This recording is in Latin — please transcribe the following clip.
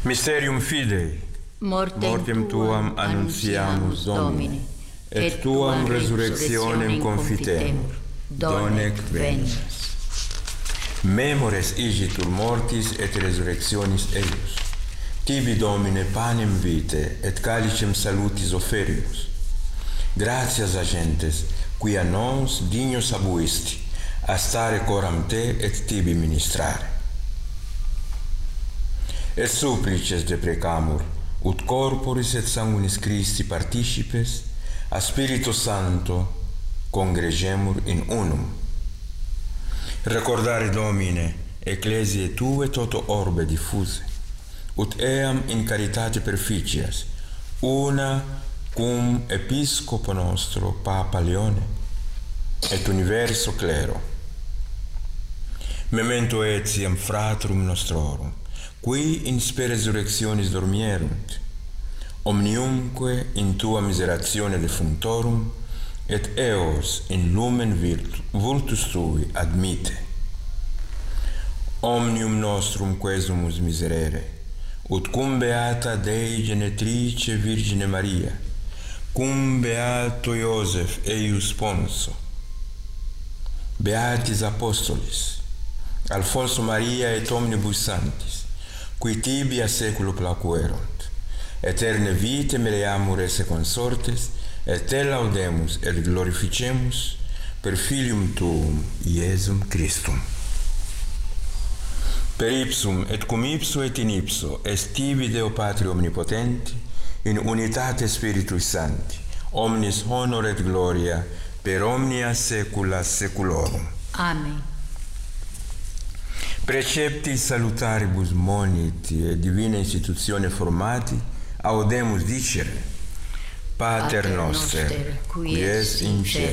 Mysterium Fidei. Mortem Tuam annuntiamus, Domine, et Tuam resurrectionem confitemur, donec venias. Memores igitur mortis et resurrectionis eius. Tibi, Domine, panem vitae et calicem salutis oferimus. Gratias agentes, qui a nos dignos abuisti, a stare coram te et tibi ministrare. Et supplices deprecamur, ut corporis et sanguinis Christi participes, a Spiritu Sancto congregemur in unum. Recordare, Domine, ecclesiae Tue toto orbe diffuse, ut eam in caritate perficias, una cum Episcopo nostro Papa Leone, et universo clero. Memento etiam fratrum nostrorum, qui in spe resurrectionis dormierunt, omniumque in Tua miseratione defunctorum, et eos in lumen vultus Tui admite. Omnium nostrum quesumus miserere, ut cum beata Dei genetrice Virgine Maria, cum beato Iosef eius sponso, beatis apostolis, Alfonso Maria et omnibus sanctis, qui tibi a saeculo placuerunt, eterne vitae meleamur esse consortes, et te laudemus et glorificemus per Filium Tuum, Iesum Christum. Per ipsum et cum ipso et in ipso est tibi Deo Patri omnipotenti, in unitate Spiritui Sancti, omnis honor et gloria per omnia saecula saeculorum. Amen. Precepti salutaribus moniti et divina institutione formati, audemus dicere: Pater noster, qui es in cielo,